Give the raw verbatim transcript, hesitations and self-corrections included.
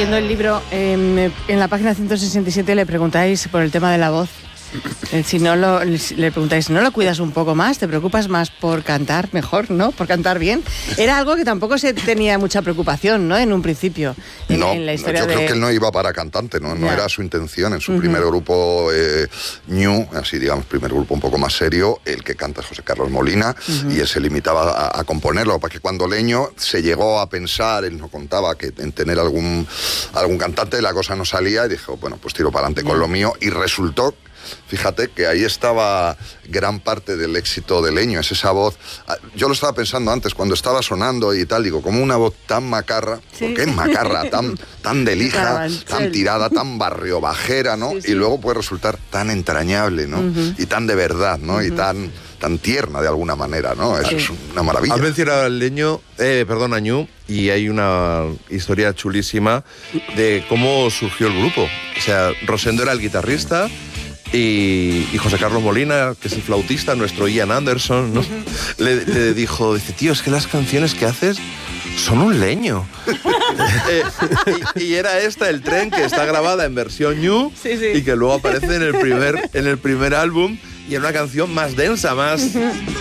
leyendo el libro, eh, en la página ciento sesenta y siete le preguntáis por el tema de la voz. Eh, si no lo, le preguntáis, ¿no lo cuidas un poco más? ¿Te preocupas más por cantar mejor, no? ¿Por cantar bien? Era algo que tampoco se tenía mucha preocupación, ¿no? En un principio, en, no, en la historia yo de... creo que él no iba para cantante, no, no era su intención. En su uh-huh. primer grupo, eh, Ñu, así digamos, primer grupo un poco más serio, el que canta es José Carlos Molina, uh-huh. y él se limitaba a, a componerlo, para que cuando Leño se llegó a pensar, él no contaba que en tener algún, algún cantante, la cosa no salía, y dijo, bueno, pues tiro para adelante uh-huh. con lo mío, y resultó... Fíjate que ahí estaba gran parte del éxito de Leño, es esa voz. Yo lo estaba pensando antes, cuando estaba sonando y tal, digo, como una voz tan macarra, sí. porque es macarra, tan, tan de lija, tan tirada, tan barriobajera, ¿no? Sí, sí. Y luego puede resultar tan entrañable, ¿no? Uh-huh. Y tan de verdad, ¿no? Uh-huh. Y tan, tan tierna de alguna manera, ¿no? Eso sí. es una maravilla. Has mencionado al Leño, eh, perdón, a Ñu, y hay una historia chulísima de cómo surgió el grupo. O sea, Rosendo era el guitarrista, Y, y José Carlos Molina, que es el flautista, nuestro Ian Anderson, ¿no? le, le dijo, dice, tío, es que las canciones que haces son un leño. eh, y, y era esta, El tren, que está grabada en versión Ñu, sí, sí. y que luego aparece en el primer, en el primer álbum, y era una canción más densa, más,